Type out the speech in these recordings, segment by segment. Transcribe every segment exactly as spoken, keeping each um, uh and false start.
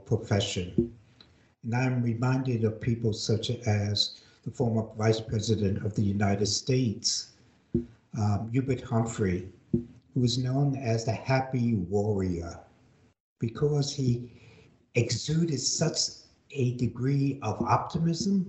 profession. And I'm reminded of people such as the former Vice President of the United States, um, Hubert Humphrey, who was known as the Happy Warrior because he exuded such a degree of optimism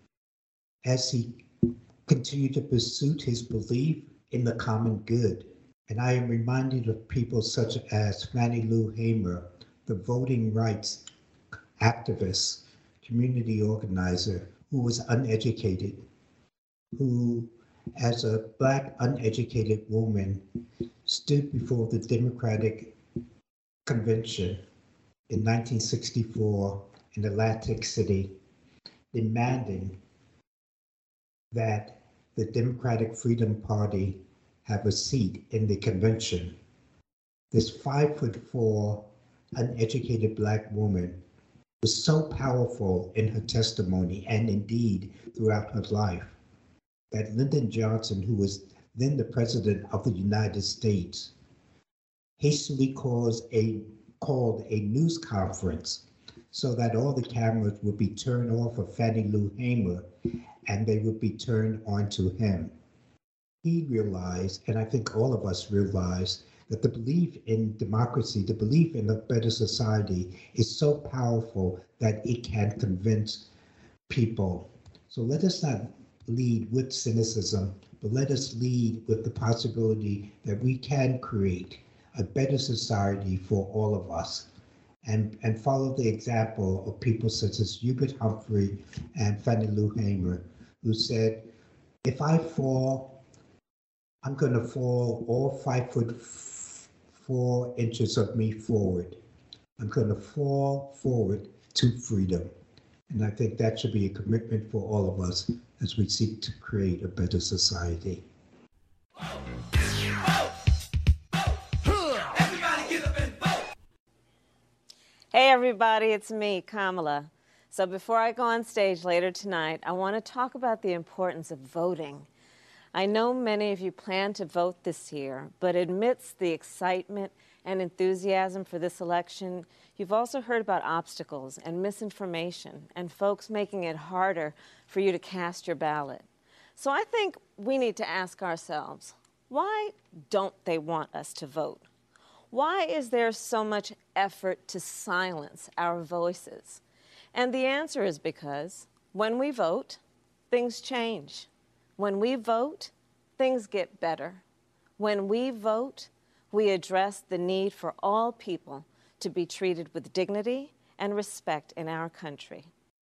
as he continued to pursue his belief in the common good. And I am reminded of people such as Fannie Lou Hamer, the voting rights activist, community organizer, who was uneducated, who, as a Black uneducated woman, stood before the Democratic Convention in nineteen sixty-four in Atlantic City, demanding that the Democratic Freedom Party have a seat in the convention. This five foot four, uneducated Black woman was so powerful in her testimony and indeed throughout her life that Lyndon Johnson, who was then the President of the United States, hastily caused a, called a news conference so that all the cameras would be turned off of Fannie Lou Hamer and they would be turned onto him. He realized, and I think all of us realized, that the belief in democracy, the belief in a better society is so powerful that it can convince people. So let us not lead with cynicism, but let us lead with the possibility that we can create a better society for all of us, and, and follow the example of people such as Hubert Humphrey and Fannie Lou Hamer, who said, if I fall, I'm going to fall all five foot f- four inches of me forward. I'm going to fall forward to freedom. And I think that should be a commitment for all of us as we seek to create a better society. Hey everybody, it's me, Kamala. So before I go on stage later tonight, I want to talk about the importance of voting. I know many of you plan to vote this year, but amidst the excitement and enthusiasm for this election, you've also heard about obstacles and misinformation and folks making it harder for you to cast your ballot. So I think we need to ask ourselves, why don't they want us to vote? Why is there so much effort to silence our voices? And the answer is because when we vote, things change. When we vote, things get better. When we vote, we address the need for all people to be treated with dignity and respect in our country.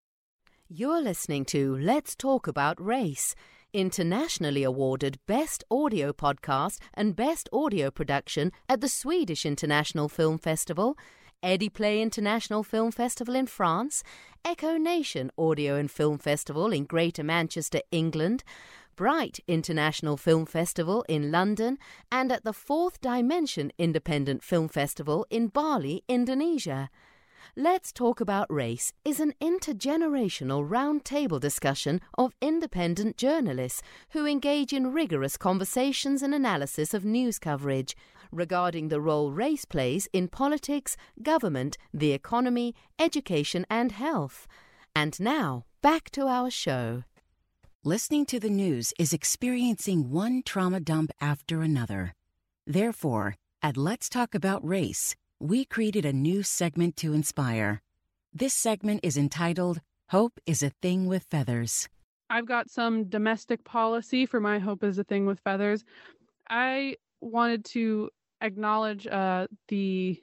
You're listening to Let's Talk About Race, internationally awarded Best Audio Podcast and Best Audio Production at the Swedish International Film Festival, Ediplay International Film Festival in France, Echo Nation Audio and Film Festival in Greater Manchester, England, Bright International Film Festival in London, and at the Fourth Dimension Independent Film Festival in Bali, Indonesia. Let's Talk About Race is an intergenerational roundtable discussion of independent journalists who engage in rigorous conversations and analysis of news coverage regarding the role race plays in politics, government, the economy, education and health. And now, back to our show. Listening to the news is experiencing one trauma dump after another. Therefore, at Let's Talk About Race, we created a new segment to inspire. This segment is entitled, Hope is a Thing with Feathers. I've got some domestic policy for my Hope is a Thing with Feathers. I wanted to acknowledge uh, the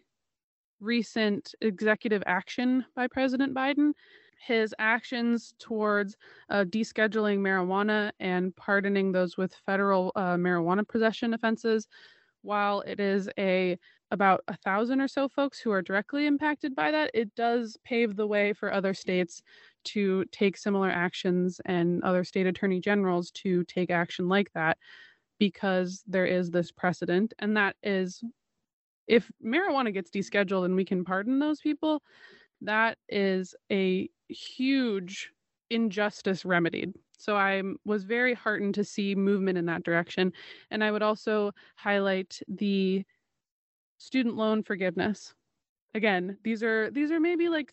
recent executive action by President Biden. His actions towards uh, descheduling marijuana and pardoning those with federal uh, marijuana possession offenses, while it is a about a thousand or so folks who are directly impacted by that, it does pave the way for other states to take similar actions and other state attorney generals to take action like that, because there is this precedent. And that is, if marijuana gets descheduled and we can pardon those people, that is a huge injustice remedied. So I was very heartened to see movement in that direction. And I would also highlight the student loan forgiveness. Again, these are these are maybe like